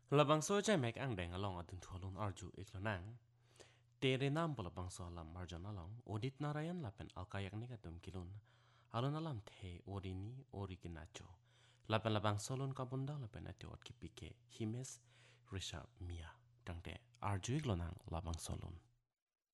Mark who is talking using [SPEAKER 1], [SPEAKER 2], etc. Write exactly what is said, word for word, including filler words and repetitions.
[SPEAKER 1] Labang so jai mek ang deng along adun thualun arju iklonang. Tere nam pula bang so lam marjan along. Odit narayan lapen alkayak ni katum kilun. Alun alam the orini ori kinacho. Lapen labang solun kabunda lapen ati ot kipike himes risha mia. Tangte arju iklonang labang solun.